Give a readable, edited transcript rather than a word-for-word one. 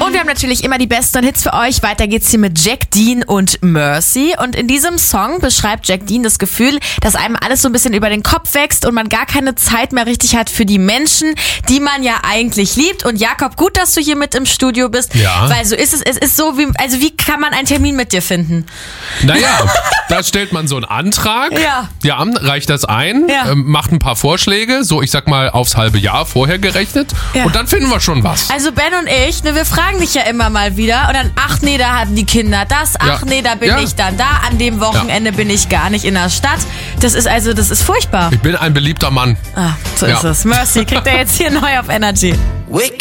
Und wir haben natürlich immer die besten Hits für euch. Weiter geht's hier mit Jack Dean und Mercy. Und in diesem Song beschreibt Jack Dean das Gefühl, dass einem alles so ein bisschen über den Kopf wächst und man gar keine Zeit mehr richtig hat für die Menschen, die man ja eigentlich liebt. Und Jakob, gut, dass du hier mit im Studio bist. Ja. Weil so ist es ist so wie, also wie kann man einen Termin mit dir finden? Naja, da stellt man so einen Antrag. Ja. Ja, reicht das ein, Ja. macht ein paar Vorschläge, so ich sag mal aufs halbe Jahr vorher gerechnet. Ja. Und dann finden wir schon was. Also Ben und ich, wir fragen dich ja immer mal wieder und dann, ach nee, da hatten die Kinder das, ach Ja. nee, da bin Ja. ich dann da, an dem Wochenende bin ich gar nicht in der Stadt. Das ist furchtbar. Ich bin ein beliebter Mann. Ah, so ist Ja. es. Mercy kriegt er jetzt hier neu auf Energy.